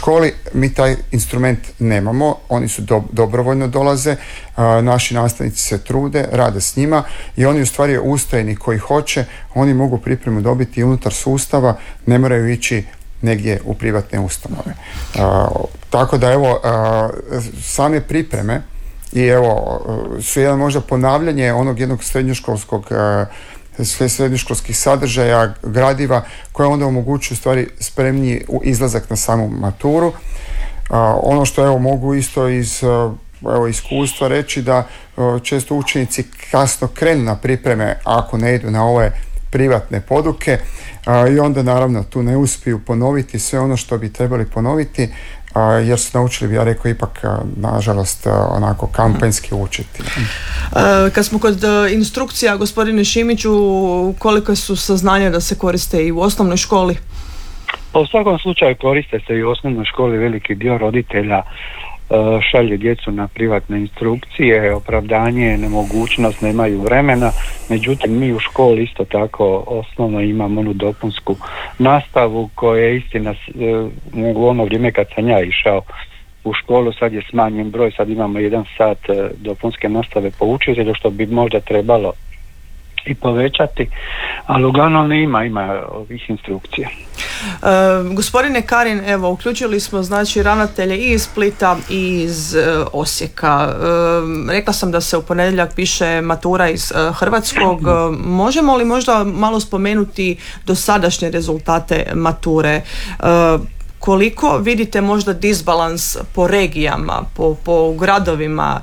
školi mi taj instrument nemamo, oni su dobrovoljno dolaze, naši nastavnici se trude, rade s njima i oni u stvari ustrajni koji hoće, oni mogu pripremu dobiti i unutar sustava, ne moraju ići negdje u privatne ustanove. Tako da evo, same pripreme i evo, su jedan možda ponavljanje onog jednog srednjoškolskih sadržaja, gradiva koje onda omogućuju stvari spremniji izlazak na samu maturu. Ono što evo mogu isto iz iskustva reći da često učenici kasno krenu na pripreme ako ne idu na ove privatne poduke i onda naravno tu ne uspiju ponoviti sve ono što bi trebali ponoviti jer su naučili, ja rekao, ipak nažalost onako kampanjski učiti. Kad smo kod instrukcija, gospodine Šimiću, koliko su saznanja da se koriste i u osnovnoj školi? Pa u svakom slučaju koriste se i u osnovnoj školi. Veliki dio roditelja šalje djecu na privatne instrukcije, opravdanje, nemogućnost, nemaju vremena. Međutim, mi u školi isto tako osnovno imamo onu dopunsku nastavu koja je istina u ono vrijeme kad sam ja išao u školu, sad je smanjen broj, sad imamo 1 sat dopunske nastave po učitelju, što bi možda trebalo i povećati, ali uglavnom ima ovih instrukcija. Gospodine Karin, evo, uključili smo znači ravnatelje i iz Splita i iz Osijeka. Rekla sam da se u ponedjeljak piše matura iz hrvatskog. Možemo li možda malo spomenuti dosadašnje rezultate mature? Koliko vidite možda disbalans po regijama, po gradovima,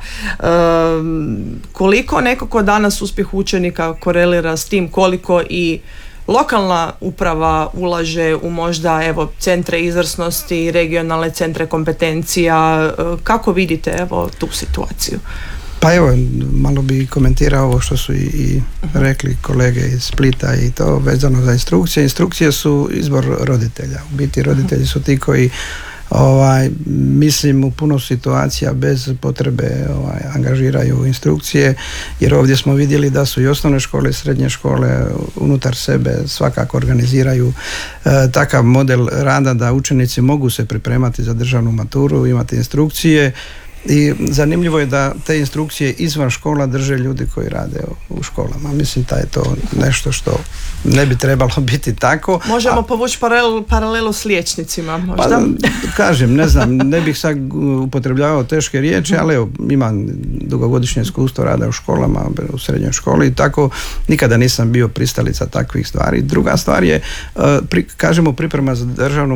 koliko nekako danas uspjeh učenika korelira s tim koliko i lokalna uprava ulaže u možda evo centre izvrsnosti, regionalne centre kompetencija, kako vidite evo tu situaciju? Pa evo, malo bi komentirao ovo što su i rekli kolege iz Splita i to vezano za instrukcije. Instrukcije su izbor roditelja. U biti roditelji su ti koji mislim u puno situacija bez potrebe angažiraju instrukcije, jer ovdje smo vidjeli da su i osnovne škole i srednje škole unutar sebe svakako organiziraju takav model rada da učenici mogu se pripremati za državnu maturu, imati instrukcije. I zanimljivo je da te instrukcije izvan škola drže ljudi koji rade u školama. Mislim da je to nešto što ne bi trebalo biti tako. Možemo povući paralelu s liječnicima možda? Pa, kažem, ne znam, ne bih sad upotrebljavao teške riječi, ali evo, imam dugogodišnje iskustvo rada u školama, u srednjoj školi i tako, nikada nisam bio pristalica takvih stvari. Druga stvar je, kažemo priprema za državnu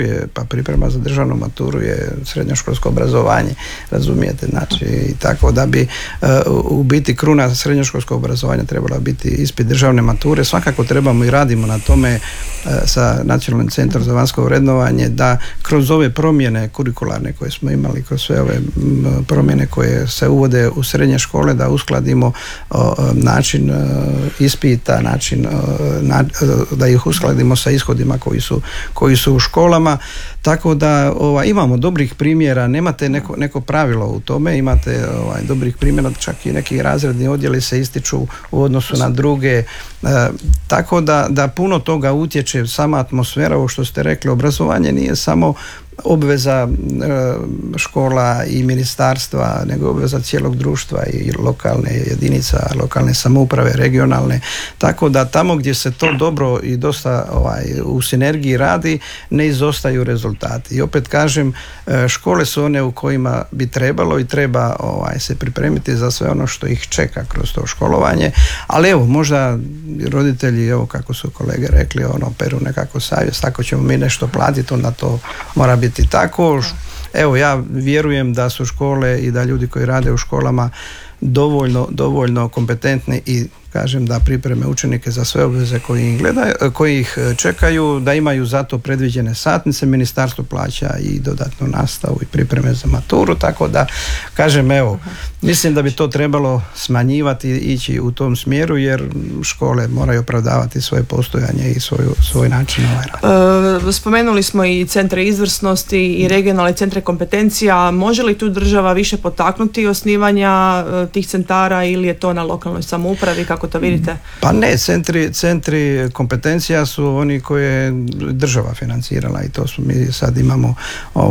maturu je srednjoškolsko obrazovanje. Razumijete, znači i tako da bi u biti kruna srednjoškolskog obrazovanja trebala biti ispit državne mature. Svakako trebamo i radimo na tome sa Nacionalnim centrom za vanjsko vrednovanje da kroz ove promjene kurikularne koje smo imali, kroz sve ove promjene koje se uvode u srednje škole, da uskladimo način ispita, da ih uskladimo sa ishodima koji su u školama. Tako da imamo dobrih primjera, nemate neko pravilo u tome, imate dobrih primjera, čak i neki razredni odjeli se ističu u odnosu na druge, tako da puno toga utječe sama atmosfera, ovo što ste rekli, obrazovanje nije samo obveza škola i ministarstva, nego obveza cijelog društva i lokalne jedinica, lokalne samouprave, regionalne, tako da tamo gdje se to dobro i dosta u sinergiji radi, ne izostaju rezultati. I opet kažem, škole su one u kojima bi trebalo i treba se pripremiti za sve ono što ih čeka kroz to školovanje, ali evo, možda roditelji, evo kako su kolege rekli, peru nekako savjest, ako ćemo mi nešto platiti, onda to mora biti tako. Evo, ja vjerujem da su škole i da ljudi koji rade u školama dovoljno kompetentni i kažem da pripreme učenike za sve obveze koji ih čekaju, da imaju za to predviđene satnice, ministarstvo plaća i dodatnu nastavu i pripreme za maturu, tako da kažem, evo, mislim da bi to trebalo smanjivati i ići u tom smjeru, jer škole moraju opravdavati svoje postojanje i svoj način rada. Spomenuli smo i centre izvrsnosti i regionalne centre kompetencija. Može li tu država više potaknuti osnivanja tih centara ili je to na lokalnoj samoupravi, kako to vidite? Pa ne, centri kompetencija su oni koje država financirala i to mi sad imamo